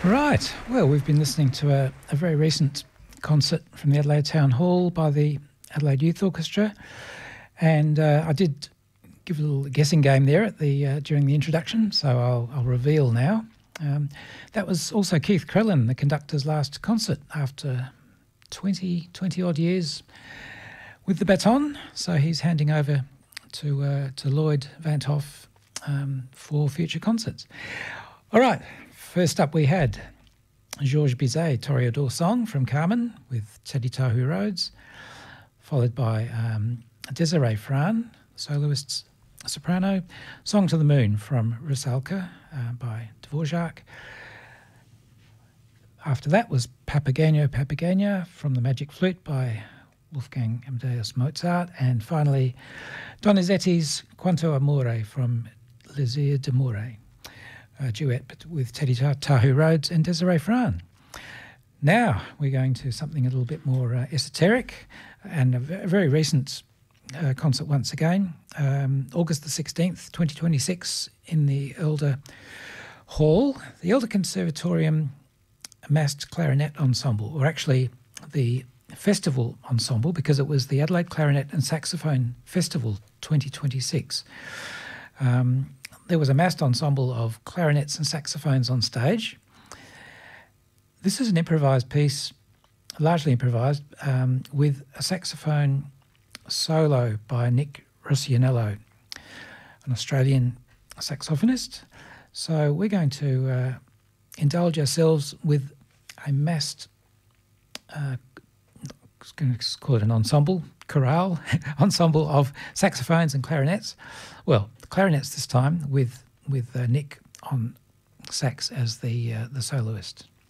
Right. Well, we've been listening to a very recent concert from the Adelaide Town Hall by the Adelaide Youth Orchestra, and I did give a little guessing game there at the during the introduction, so I'll reveal now. That was also Keith Crellin, the conductor's last concert after 20 odd years with the baton. So he's handing over to Lloyd Van Hoff for future concerts. All right. First up, we had Georges Bizet, Toreador Song from Carmen with Teddy Tahu Rhodes, followed by Desiree Fran, soloist soprano, Song to the Moon from Rusalka by Dvorak. After that was Papageno from the Magic Flute by Wolfgang Amadeus Mozart, and finally Donizetti's Quanto Amore from Lisir d'Amore. A duet with Teddy Tahu Rhodes and Desiree Fran. Now we're going to something a little bit more esoteric, and a very recent concert once again, August the 16th, 2026, in the Elder Hall. The Elder Conservatorium Massed Clarinet Ensemble, or actually the Festival Ensemble, because it was the Adelaide Clarinet and Saxophone Festival 2026. There was a massed ensemble of clarinets and saxophones on stage. This is an improvised piece, largely improvised, with a saxophone solo by Nick Roscianello, an Australian saxophonist. So we're going to indulge ourselves with a massed, I'm going to call it an ensemble, chorale, ensemble of saxophones and clarinets. Well, clarinets this time with Nick on sax as the soloist.